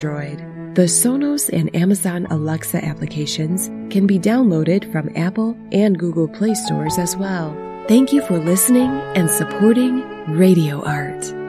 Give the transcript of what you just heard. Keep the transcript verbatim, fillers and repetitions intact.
Android. The Sonos and Amazon Alexa applications can be downloaded from Apple and Google Play stores as well. Thank you for listening and supporting Radio Art.